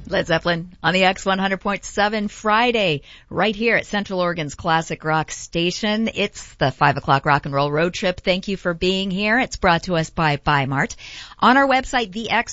Led Zeppelin on the X100.7 Friday, right here at Central Oregon's Classic Rock Station. It's the 5 o'clock rock and roll road trip. Thank you for being here. It's brought to us by Bi-Mart. On our website,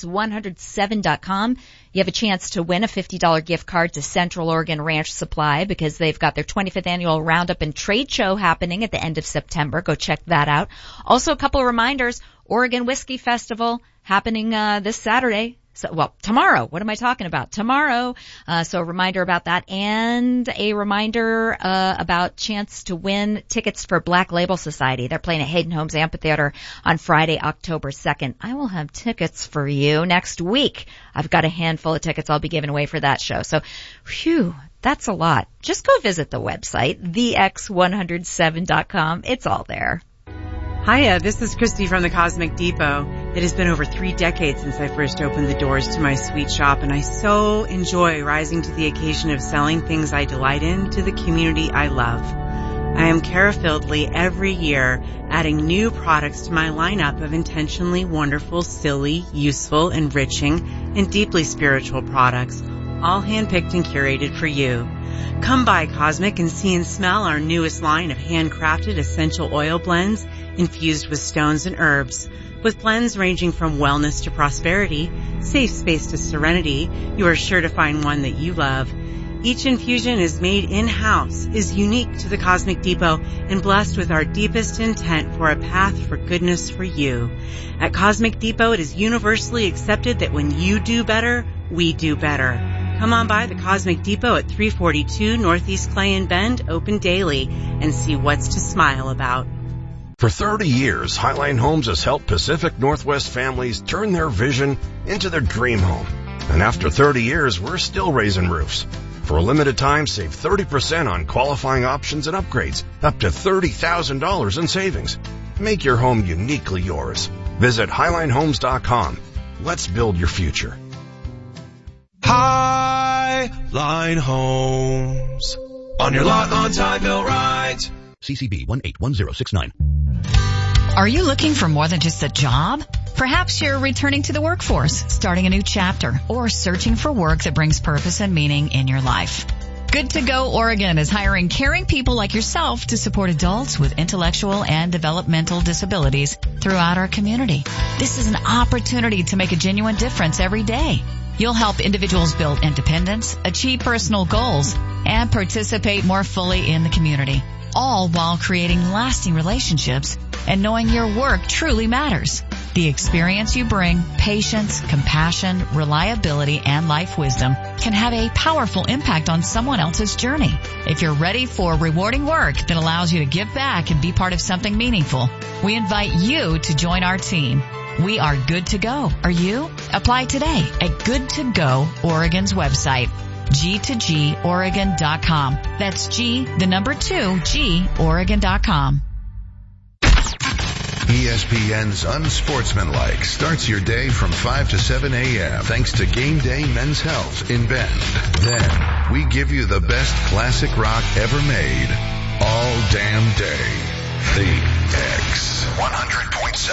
thex107.com, you have a chance to win a $50 gift card to Central Oregon Ranch Supply because they've got their 25th annual Roundup and Trade Show happening at the end of September. Go check that out. Also, a couple of reminders. Oregon Whiskey Festival happening this Saturday. Tomorrow. What am I talking about? Tomorrow. So a reminder about that, and a reminder about chance to win tickets for Black Label Society. They're playing at Hayden Homes Amphitheater on Friday, October 2nd. I will have tickets for you next week. I've got a handful of tickets I'll be giving away for that show. So, phew, that's a lot. Just go visit the website, thex107.com. It's all there. Hiya, this is Christy from the Cosmic Depot. It has been over 3 decades since I first opened the doors to my sweet shop, and I so enjoy rising to the occasion of selling things I delight in to the community I love. I am care-filledly every year adding new products to my lineup of intentionally wonderful, silly, useful, enriching, and deeply spiritual products, all handpicked and curated for you. Come by Cosmic and see and smell our newest line of handcrafted essential oil blends infused with stones and herbs. With blends ranging from wellness to prosperity, safe space to serenity, you are sure to find one that you love. Each infusion is made in-house, is unique to the Cosmic Depot, and blessed with our deepest intent for a path for goodness for you. At Cosmic Depot, it is universally accepted that when you do better, we do better. Come on by the Cosmic Depot at 342 Northeast Clay and Bend, open daily, and see what's to smile about. For 30 years, Highline Homes has helped Pacific Northwest families turn their vision into their dream home. And after 30 years, we're still raising roofs. For a limited time, save 30% on qualifying options and upgrades, up to $30,000 in savings. Make your home uniquely yours. Visit HighlineHomes.com. Let's build your future. Highline Homes. On your lot, on time, built right. CCB 181069. Are you looking for more than just a job? Perhaps you're returning to the workforce, starting a new chapter, or searching for work that brings purpose and meaning in your life. Good to Go Oregon is hiring caring people like yourself to support adults with intellectual and developmental disabilities throughout our community. This is an opportunity to make a genuine difference every day. You'll help individuals build independence, achieve personal goals, and participate more fully in the community, all while creating lasting relationships and knowing your work truly matters. The experience you bring, patience, compassion, reliability, and life wisdom can have a powerful impact on someone else's journey. If you're ready for rewarding work that allows you to give back and be part of something meaningful, we invite you to join our team. We are Good to Go. Are you? Apply today at Good to Go Oregon's website, G2Goregon.com. That's G, the number 2, G, Oregon.com. ESPN's Unsportsmanlike starts your day from 5 to 7 a.m. thanks to Game Day Men's Health in Bend. Then, we give you the best classic rock ever made all damn day. The X 100.7.